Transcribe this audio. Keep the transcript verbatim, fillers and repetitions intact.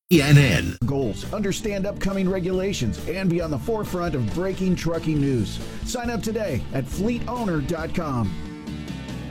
E N N. Goals, understand upcoming regulations, and be on the forefront of breaking trucking news. Sign up today at fleet owner dot com.